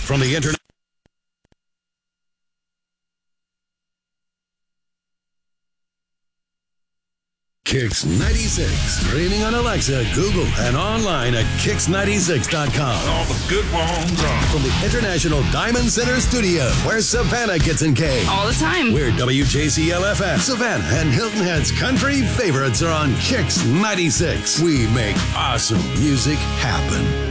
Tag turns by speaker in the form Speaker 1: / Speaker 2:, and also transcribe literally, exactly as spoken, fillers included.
Speaker 1: from the internet. Kix ninety-six. Streaming on Alexa, Google, and online at kix ninety-six dot com.
Speaker 2: All the good ones are.
Speaker 1: From the International Diamond Center Studio, where Savannah gets engaged.
Speaker 3: All the time.
Speaker 1: We're W J C L F M. Savannah and Hilton Head's country favorites are on Kix ninety-six. We make awesome music happen.